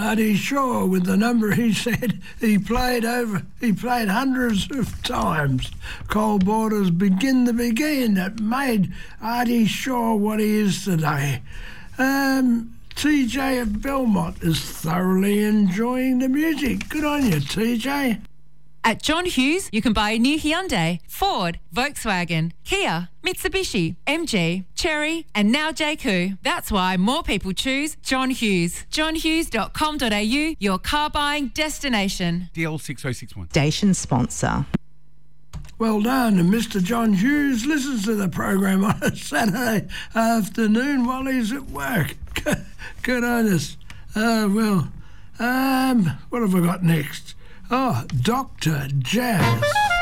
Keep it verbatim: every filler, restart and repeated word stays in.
Artie Shaw with the number he said he played over, he played hundreds of times. Cole Borders' Begin the Begin that made Artie Shaw what he is today. Um, T J of Belmont is thoroughly enjoying the music. Good on you, T J. At John Hughes, you can buy a new Hyundai, Ford, Volkswagen, Kia, Mitsubishi, M G, Chery, and now J Q. That's why more people choose John Hughes. john hughes dot com dot a u, your car buying destination. D L six oh six one. Station sponsor. Well done, and Mister John Hughes listens to the program on a Saturday afternoon while he's at work. Good on us. Uh, well, um, what have I got next? Oh, Doctor Jazz.